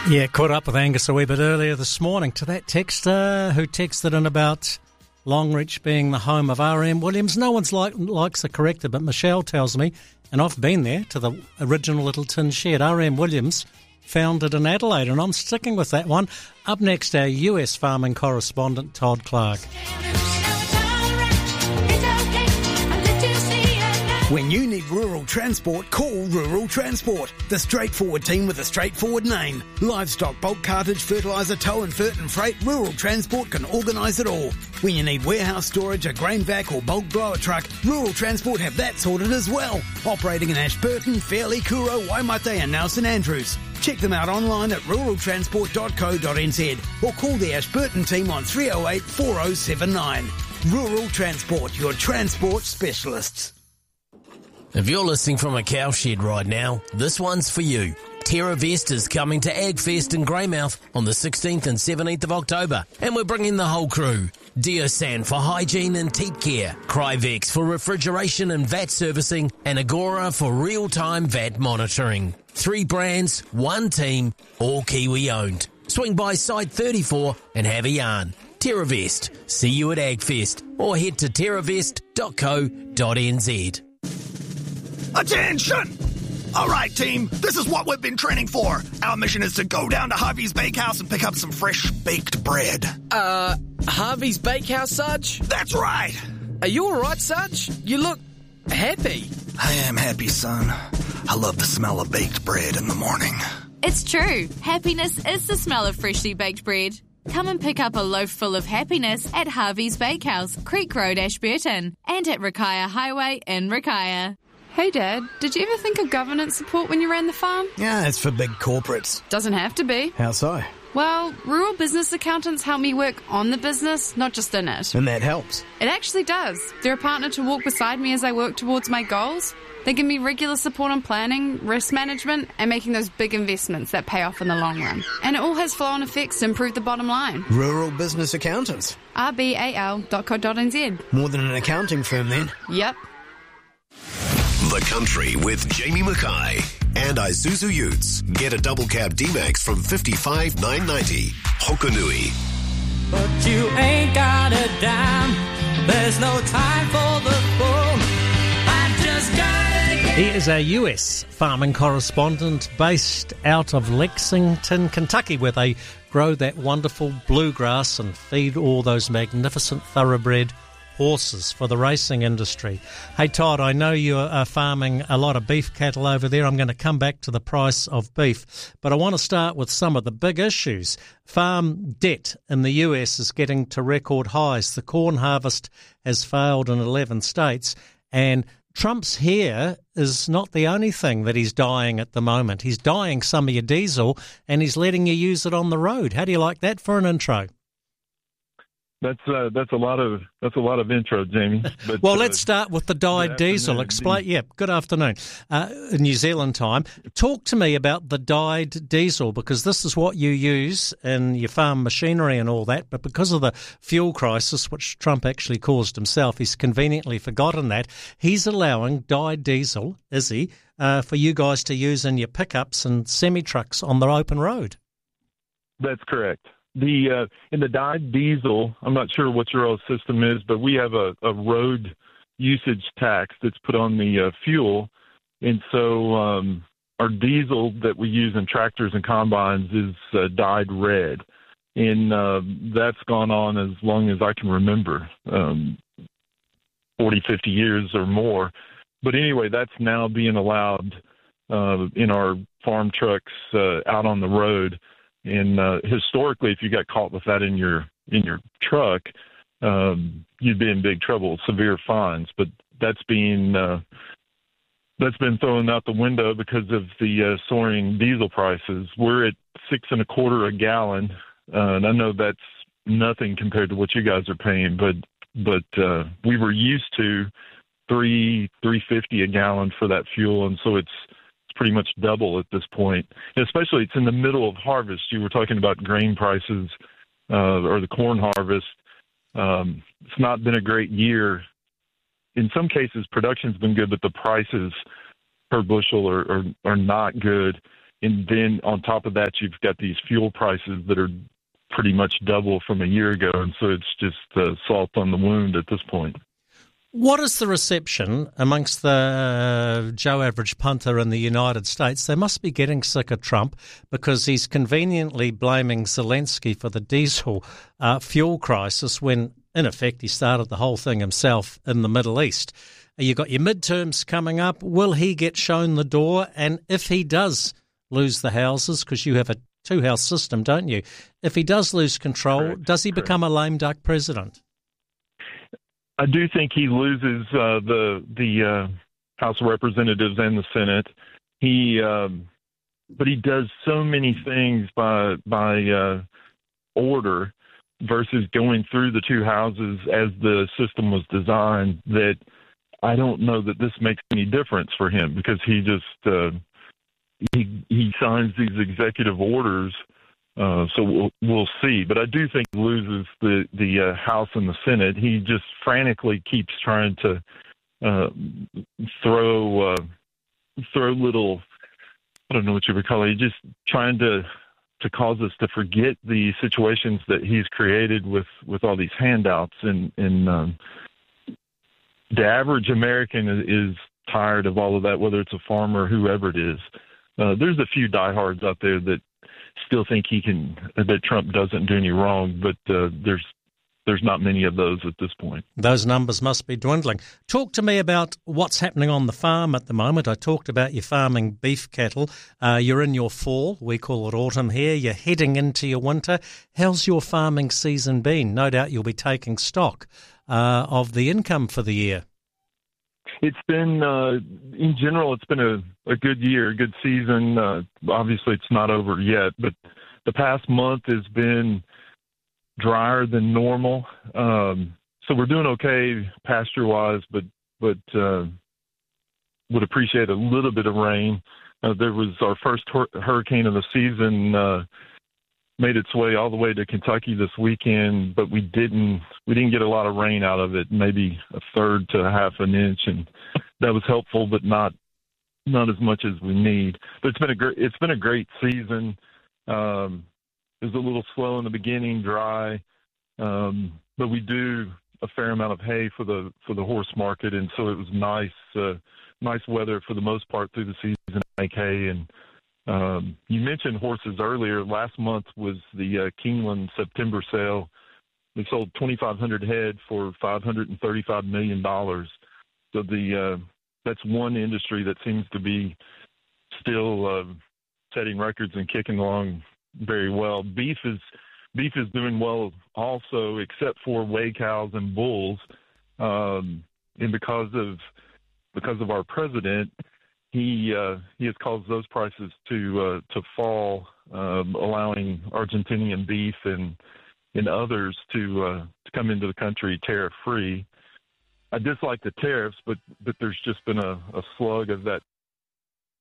Yeah, caught up with Angus a wee bit earlier this morning to that texter who texted in about Longreach being the home of R.M. Williams. No one's likes a corrector, but Michelle tells me, and I've been there, to the original little tin shed. R.M. Williams founded in Adelaide, and I'm sticking with that one. Up next, our US farming correspondent, Todd Clark. When you need rural transport, call Rural Transport, the straightforward team with a straightforward name. Livestock, bulk cartage, fertiliser, tow and freight, Rural Transport can organise it all. When you need warehouse storage, a grain vac or bulk blower truck, Rural Transport have that sorted as well. Operating in Ashburton, Fairleigh, Kuro, Waimate and now St Andrews. Check them out online at ruraltransport.co.nz or call the Ashburton team on 308 4079. Rural Transport, your transport specialists. If you're listening from a cowshed right now, this one's for you. TerraVest is coming to AgFest in Greymouth on the 16th and 17th of October, and we're bringing the whole crew. Diosan for hygiene and teat care, Cryvex for refrigeration and VAT servicing, and Agora for real-time VAT monitoring. 3 brands, 1 team, all Kiwi owned. Swing by Site 34 and have a yarn. TerraVest. See you at AgFest or head to terravest.co.nz. Attention! All right, team, this is what we've been training for. Our mission is to go down to Harvey's Bakehouse and pick up some fresh baked bread. Harvey's Bakehouse, Sarge? That's right. Are you all right, Sarge? You look happy. I am happy, son. I love the smell of baked bread in the morning. It's true. Happiness is the smell of freshly baked bread. Come and pick up a loaf full of happiness at Harvey's Bakehouse, Creek Road, Ashburton, and at Rakaia Highway in Rakaia. Hey Dad, did you ever think of governance support when you ran the farm? Yeah, it's for big corporates. Doesn't have to be. How so? Well, rural business accountants help me work on the business, not just in it. And that helps. It actually does. They're a partner to walk beside me as I work towards my goals. They give me regular support on planning, risk management, and making those big investments that pay off in the long run. And it all has flow-on effects to improve the bottom line. Rural business accountants. rbal.co.nz. More than an accounting firm then. Yep. The Country with Jamie Mackay and Isuzu Utes. Get a double cab D-Max from $55,990. Hokanui. But you ain't got a dime. There's no time for the fool. I just gotta get... He is our US farming correspondent based out of Lexington, Kentucky, where they grow that wonderful bluegrass and feed all those magnificent thoroughbred horses for the racing industry. Hey Todd, I know you are farming a lot of beef cattle over there. I'm going to come back to the price of beef, but I want to start with some of the big issues. Farm debt in the US is getting to record highs. The corn harvest has failed in 11 states, and Trump's hair is not the only thing that he's dyeing at the moment. He's dyeing some of your diesel and he's letting you use it on the road. How do you like that for an intro? That's a lot of intro, Jamie. But, well, let's start with the dyed diesel. Explain. Yeah, good afternoon. New Zealand time. Talk to me about the dyed diesel, because this is what you use in your farm machinery and all that. But because of the fuel crisis, which Trump actually caused himself, he's conveniently forgotten that. He's allowing dyed diesel, is he, for you guys to use in your pickups and semi-trucks on the open road? That's correct. In the dyed diesel, I'm not sure what your old system is, but we have a road usage tax that's put on the fuel. And so our diesel that we use in tractors and combines is dyed red. And that's gone on as long as I can remember, 40, 50 years or more. But anyway, that's now being allowed in our farm trucks out on the road. And historically, if you got caught with that in your truck, you'd be in big trouble, severe fines. But that's been thrown out the window because of the soaring diesel prices. We're at $6.25 a gallon, and I know that's nothing compared to what you guys are paying. But we were used to $3.50 a gallon for that fuel, and so it's pretty much double at this point. And especially, it's in the middle of harvest. You were talking about grain prices or the corn harvest. It's not been a great year. In some cases, production's been good, but the prices per bushel are not good. And then on top of that, you've got these fuel prices that are pretty much double from a year ago. And so it's just salt on the wound at this point. What is the reception amongst the Joe average punter in the United States? They must be getting sick of Trump because he's conveniently blaming Zelensky for the diesel fuel crisis when, in effect, he started the whole thing himself in the Middle East. You've got your midterms coming up. Will he get shown the door? And if he does lose the houses, because you have a two-house system, don't you? If he does lose control, does he become a lame duck president? I do think he loses the House of Representatives and the Senate. But he does so many things by order versus going through the two houses as the system was designed that I don't know that this makes any difference for him because he just he signs these executive orders. So we'll see. But I do think he loses the House and the Senate. He just frantically keeps trying to throw little, I don't know what you would call it, he's just trying to cause us to forget the situations that he's created with all these handouts. And the average American is tired of all of that, whether it's a farmer or whoever it is. There's a few diehards out there that still think that Trump doesn't do any wrong, but there's not many of those at this point. Those numbers must be dwindling. Talk to me about what's happening on the farm at the moment. I talked about you farming beef cattle. You're in your fall. We call it autumn here. You're heading into your winter. How's your farming season been? No doubt you'll be taking stock of the income for the year. It's been, in general, it's been a good year, a good season. Obviously, it's not over yet, but the past month has been drier than normal. So we're doing okay pasture-wise, but would appreciate a little bit of rain. There was our first hurricane of the season made its way all the way to Kentucky this weekend, but we didn't get a lot of rain out of it, maybe a third to a half an inch, and that was helpful, but not as much as we need. But it's been a great season. It was a little slow in the beginning, dry, but we do a fair amount of hay for the horse market, and so it was nice weather for the most part through the season to make hay. And you mentioned horses earlier. Last month was the Keeneland September sale. We sold 2,500 head for $535 million. So that's one industry that seems to be still setting records and kicking along very well. Beef is doing well also, except for weigh cows and bulls. And because of our president, he has caused those prices to fall, allowing Argentinian beef and others to come into the country tariff free. I dislike the tariffs, but there's just been a slug of that